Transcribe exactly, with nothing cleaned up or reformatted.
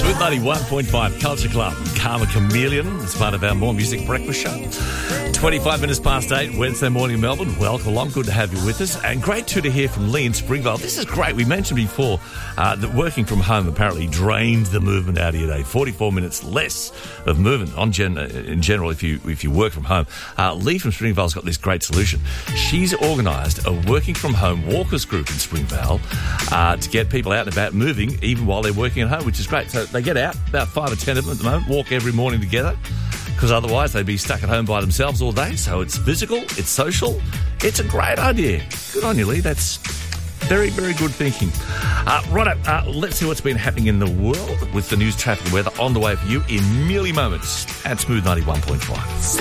Smooth ninety-one point five Culture Club. Karma Chameleon is part of our More Music Breakfast show. twenty-five minutes past eight, Wednesday morning in Melbourne. Welcome along. Good to have you with us. And great too to hear from Lee in Springvale. This is great. We mentioned before uh, that working from home apparently drains the movement out of your day. forty-four minutes less of movement on gen- in general if you if you work from home. Uh, Lee from Springvale's got this great solution. She's organised a working from home walkers group in Springvale uh, to get people out and about moving even while they're working at home, which is great. So they get out, about five or ten of them at the moment, walk every morning together, because otherwise they'd be stuck at home by themselves all day. So it's physical, it's social, it's a great idea. Good on you, Lee. That's very, very good thinking. Uh, right up, uh, let's see what's been happening in the world with the news, traffic and weather on the way for you in merely moments at Smooth ninety-one point five.